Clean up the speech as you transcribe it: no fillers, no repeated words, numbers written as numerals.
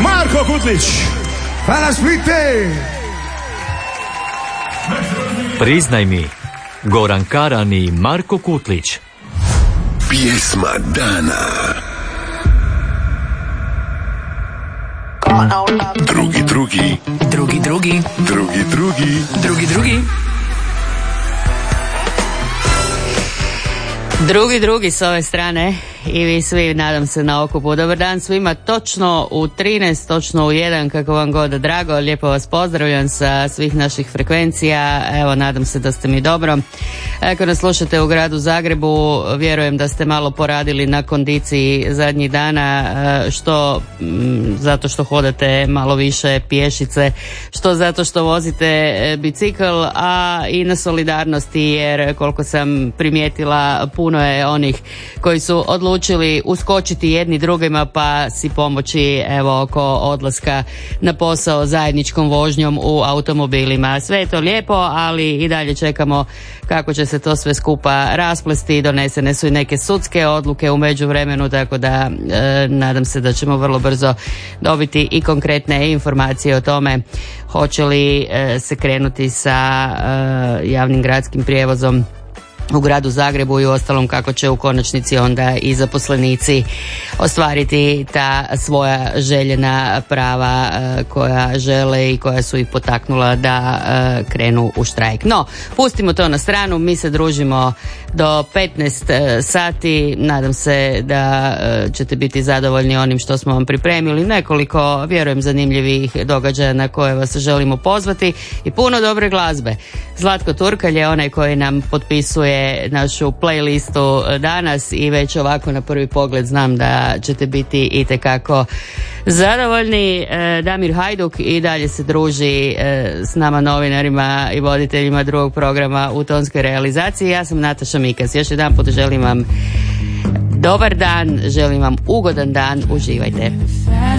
Marko Kutlić. Hvala Splite. Priznaj mi, Goran Karan i Marko Kutlić. Pjesma dana. Drugi s ove strane i vi svi, nadam se, na okupu. Dobar dan svima, točno u 13, točno u 1, kako vam god drago. Lijepo vas pozdravljam sa svih naših frekvencija. Evo, nadam se da ste mi dobro. Ako nas slušate u gradu Zagrebu, vjerujem da ste malo poradili na kondiciji zadnjih dana, što zato što hodate malo više pješice, što zato što vozite bicikl, a i na solidarnosti, jer koliko sam primijetila, puno je onih koji su odlučili uskočiti jedni drugima pa si pomoći, evo, oko odlaska na posao zajedničkom vožnjom u automobilima. Sve je to lijepo, ali i dalje čekamo kako će se to sve skupa rasplesti. Donesene su i neke sudske odluke u međuvremenu, tako da nadam se da ćemo vrlo brzo dobiti i konkretne informacije o tome hoće li se krenuti sa javnim gradskim prijevozom u gradu Zagrebu i ostalom, kako će u konačnici onda i zaposlenici ostvariti ta svoja željena prava koja žele i koja su ih potaknula da krenu u štrajk. No, pustimo to na stranu, mi se družimo do 15 sati, nadam se da ćete biti zadovoljni onim što smo vam pripremili, nekoliko, vjerujem, zanimljivih događaja na koje vas želimo pozvati i puno dobre glazbe. Zlatko Turkalj je onaj koji nam potpisuje našu playlistu danas i već ovako na prvi pogled znam da ćete biti itekako zadovoljni. Damir Hajduk i dalje se druži s nama, novinarima i voditeljima drugog programa u tonskoj realizaciji. Ja sam Nataša Mikas. Još jedan put želim vam dobar dan, želim vam ugodan dan, uživajte.